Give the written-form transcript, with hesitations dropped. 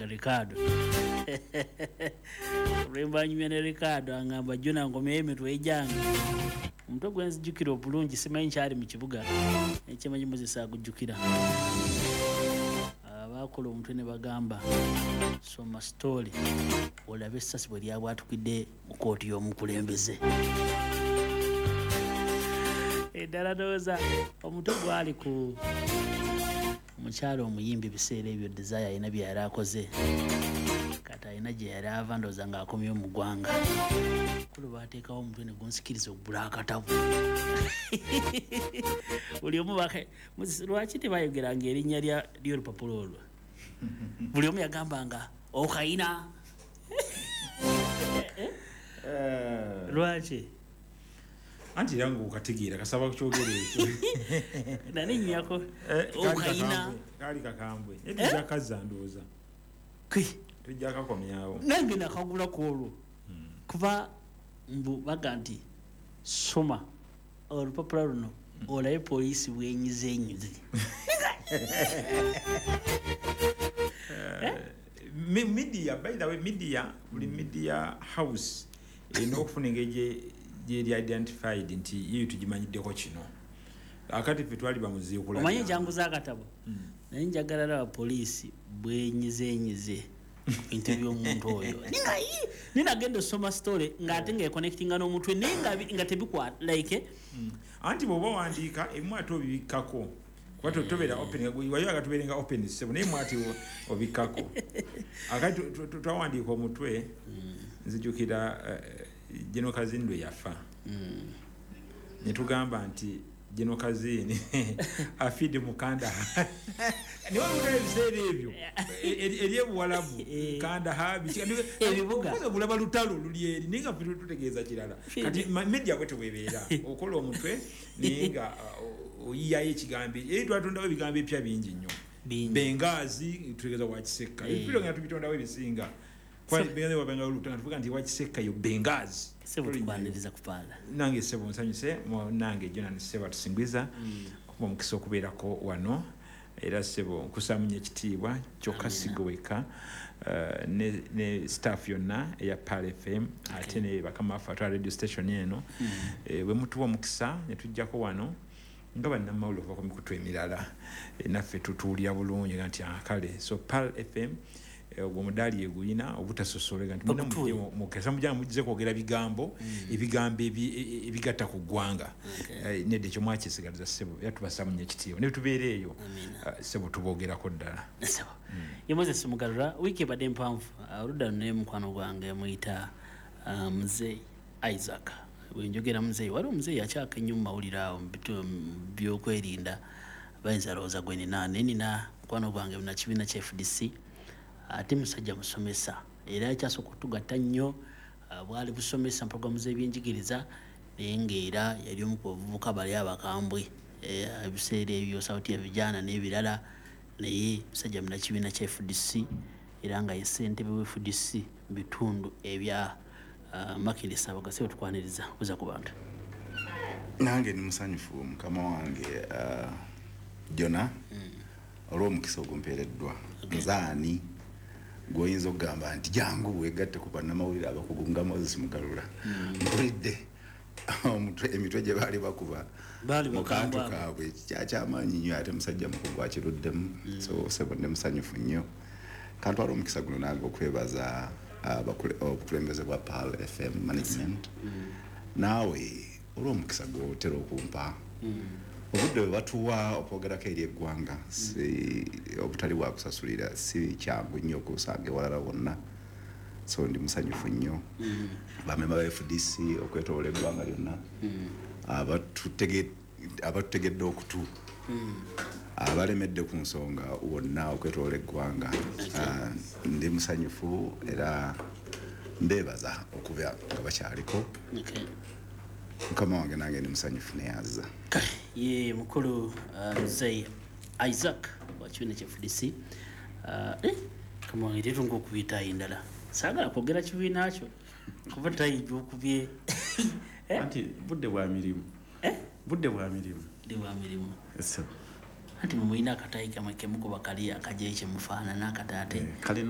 wange Ricardo olwembanyumya ne Ricardo angamba jona ngomye emitwe ejanga omutwe gwenzijukira obulungi simanyi nkyali mu kibuga ekyemanyi muzisa agujjukira abakola omutwe ne bagamba soma story olabe essasi bwe lyabwatukidde mu kooti y'omukulembeze eddala ndowooza omutwe gwali ku omukyalo omuyimbi biseera ebyo Desire alina bye yali akoze kati alina gye yali ava ndowooza ng'akomyewo mu ggwanga kulu baateekawo omutwe ne gunsikiriza oggula akatabu buli omu lwaki tebayogeranga erinnya ly'olupapula olwo buli omu yagambanga okayina lwaki anti yangu ukategeera kasaba kukyogera ekyo nani nnyako okayina kali kakambwe netujja kazza ndowooza tujja kakomyawo nange nakagula ku olwo kuba mbu baga nti soma olupapula luno olabe poliisi bwenyizenyize media, by the way, media, media house okufuna engeri gyeri identified nti yeyo tugimanyiddeko kino akati ffe twali bamuziikula omanyi jangu z'akatabo naye njagala laba poliisi bwenyizenyize bintu by'omuntu oyo ninagenda osoma story ng'ate ng'econnectinga n'omutwe naye nga tebikwata like anti bw'oba wandiika ebimu ate obibikkako kuba tobeera open wayo agatubeerenga open sebo naye mwati obikkako akati twawandiika omutwe nzijukira Jeno Kazini yafa ne tugamba nti Jeno Kazini afide mukanda niwe mutwe ebiseera ebyo eryebuwalabu kanda habi ebibuga bulaba lutalo lulyeri ninga ffe tutegeeza kirala kati media bwe tewebeera okola omutwe ninga oyiyayo ekigambo eri twatondawo ebigambo epya bingi nnyo Bengazi tutegeeza Wakisekka ebipiro nga tubitondawo ebisinga kwa bengale wabanga lutanga tuvuga nti Wakisekka yo Bengazi sebo tukwaniriza kupala nange sebo nsanyuse nange Jonan Seba tusingwiza kuba mukisa okubeerako wano era sebo nkusamunye ekitiibwa kyokka sigoweka ne staff yonna eya Pal FM ate ne bakama afa radio station eno bwe mutuwa mukisa ne tujjako wano nga bannamawulire okuva ku mikutu emirala naffe tutuulya bulungi nti akale so Pal FM ogwo mudaali eguyina obutasosoleka nti mukesa mujja mugize kwogera bigambo ebigambo ebigatta ku ggwanga nedde ekyo mwakisigaliza sebo yatubasamunye ekitiibwa ne tubeera eyo sebo tuboogerako ddala sebo ye Moses Mugarura wiiki ebadde mpanvu oludda naye mukwano gwange muyita Mzee Isaac bwenjogera Mzee wali Mzee akyaka ennyo mu mawulire awo mu byokwerinda bayinza lowooza gwe nina mukwano gwange na kibiina kya FDC ate musajja musomesa era akyasooka okutugatta nnyo bwali busomesa mpologalamu z'ebyenjigiriza naye ng'era yali omu ku bavubuka bali abakambwe ebiseera ebyo sauti ya vijana n'ebirala naye musajja munakibiina kya FDC era nga ye ssentebe wa FDC mu bitundu ebya Makindye abagase tukwaniriza kuza ku bantu nange ni musanyufu mukama wange Jona olw'omukisa ogumpeereddwa nzaani goyinza okugamba nti jangu wegatte ku bannamawulire abakugu nga Moses Mugarura mpulidde emitwe gye baali bakuba mu kantu kaabwe kyamaanyi nnyo ate musajja mukugu akiruddemu so sebo ne musanyufu nnyo kantwala omukisa guno nange okwebaza obukulembeze bwa Pal FM management naawe olw'omukisa gw'otera okumpa obudde bwe batuwa okwogerako eri eggwanga obutali bwa kusasulira si kyangu nnyo okusanga ewalala wonna so ndi musanyufu nnyo bamemba ba FDC okwetoola eggwanga lyonna abatutegedde okutu abalemedde ku nsonga wonna okwetoola eggwanga ndi musanyufu era mbeebaza okuba nga bakyaliko mukama wange nange ndi musanyufu neyaza ye mukulu Mzee Isaac wa kibiina kya FDC kama wange tetunga okubiyita endala saagala kwogera kibiina kyo kuba tayijja okubye anti budde bwa mirimu anti mumulina akatayi kamwe kemukuba kali akajeyi kyemufaanana akataate